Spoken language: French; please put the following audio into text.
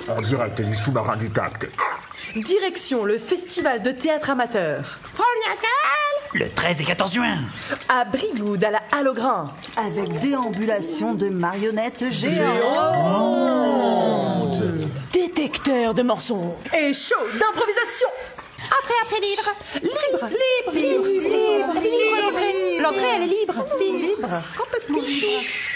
En direct du sous-marin du Tact. Direction le festival de théâtre amateur. Le 13 et 14 juin. À Brigoud, à la Halle au Grain. Avec déambulation de marionnettes géantes. Détecteur de mensonges. Et show d'improvisation. Après, libre. Libre. Libre l'entrée. L'entrée, elle est libre. Libre, complètement libre.